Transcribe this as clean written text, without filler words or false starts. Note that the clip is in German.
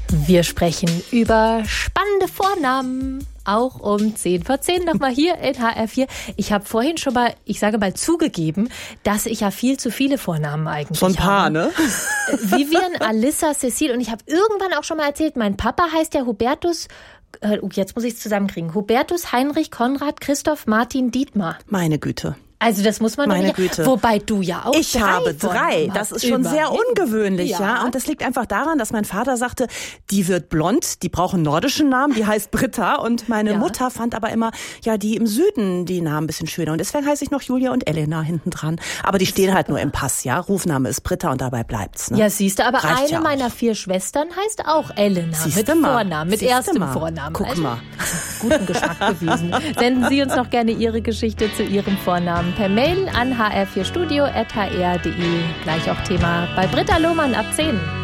Wir sprechen über spannende Vornamen, auch um 10:10 nochmal hier in HR4. Ich habe vorhin schon mal, ich sage mal, zugegeben, dass ich ja viel zu viele Vornamen eigentlich habe. So ein paar, ne? Vivian, Alissa, Cecile, und ich habe irgendwann auch schon mal erzählt, mein Papa heißt ja Hubertus, jetzt muss ich es zusammenkriegen, Hubertus, Heinrich, Konrad, Christoph, Martin, Dietmar. Meine Güte. Also das muss man Meine doch Güte. Wobei du ja auch Ich habe 3. Das ist schon sehr ungewöhnlich, ja. Und das liegt einfach daran, dass mein Vater sagte, die wird blond, die braucht einen nordischen Namen, die heißt Britta. Und meine Mutter fand aber immer, ja, die im Süden, die Namen ein bisschen schöner. Und deswegen heiße ich noch Julia und Elena hinten dran. Aber die stehen halt nur im Pass, ja. Rufname ist Britta und dabei bleibt's. Ne? Ja, siehste, aber Reicht eine ja meiner 4 Schwestern heißt auch Elena. Siehste mit mal. Vornamen, mit Siehste erstem mal. Vornamen. Guck Also, mal. Guten Geschmack bewiesen. Senden Sie uns noch gerne Ihre Geschichte zu Ihrem Vornamen per Mail an hr4studio@hr.de. Gleich auch Thema bei Britta Lohmann ab 10.